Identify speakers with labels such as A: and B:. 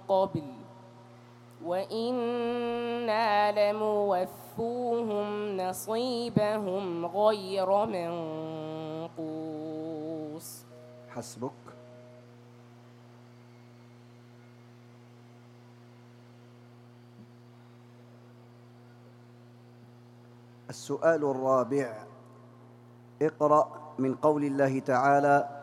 A: قبل وإنا لموفوهم نصيبهم غير منقوص.
B: حسبك. السؤال الرابع: اقرأ من قول الله تعالى: